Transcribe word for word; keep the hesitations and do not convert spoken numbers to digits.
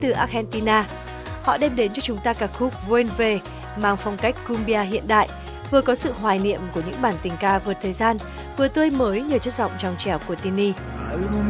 từ Argentina. Họ đem đến cho chúng ta ca khúc Vuelve mang phong cách cumbia hiện đại, vừa có sự hoài niệm của những bản tình ca vượt thời gian, vừa tươi mới nhờ chất giọng trong trẻo của Tini.